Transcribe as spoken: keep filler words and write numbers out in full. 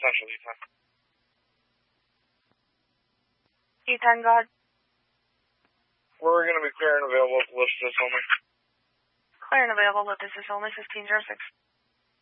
Central, E ten. E ten, go ahead. We're going to be clear and available to list this only. Clear and available with this is only fifteen oh six.